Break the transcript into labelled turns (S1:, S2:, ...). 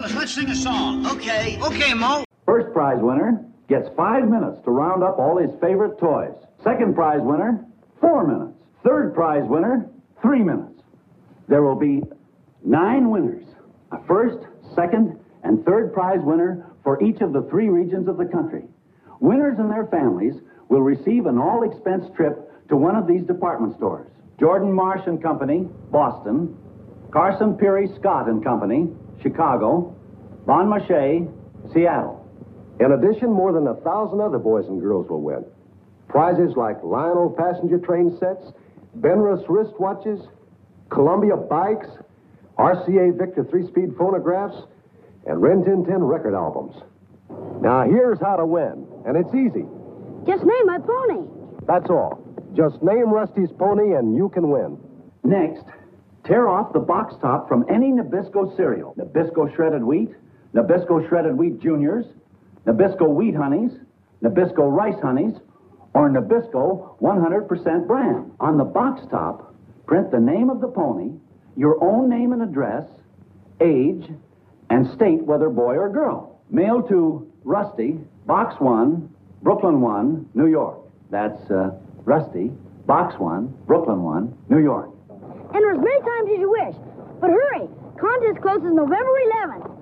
S1: fellas, let's sing a song. Okay. Okay, Mo.
S2: First prize winner gets 5 minutes to round up all his favorite toys. Second prize winner, 4 minutes. Third prize winner, 3 minutes. There will be 9 winners. A first, second, and third prize winner for each of the 3 regions of the country. Winners and their families will receive an all-expense trip to one of these department stores. Jordan Marsh and Company, Boston. Carson Peary Scott and Company, Chicago. Bon Marché, Seattle.
S3: In addition, more than 1,000 other boys and girls will win. Prizes like Lionel passenger train sets, Benrus wristwatches, Columbia bikes, RCA Victor 3-speed phonographs, and Rin Tin Tin record albums. Now, here's how to win, and it's easy.
S4: Just name my pony.
S3: That's all. Just name Rusty's pony and you can win.
S2: Next, tear off the box top from any Nabisco cereal. Nabisco Shredded Wheat, Nabisco Shredded Wheat Juniors, Nabisco Wheat Honeys, Nabisco Rice Honeys, or Nabisco 100% brand. On the box top, print the name of the pony, your own name and address, age, and state whether boy or girl. Mail to Rusty, Box 1, Brooklyn 1, New York. That's Rusty, Box 1, Brooklyn 1, New York.
S4: Enter as many times as you wish. But hurry, contest closes November 11th.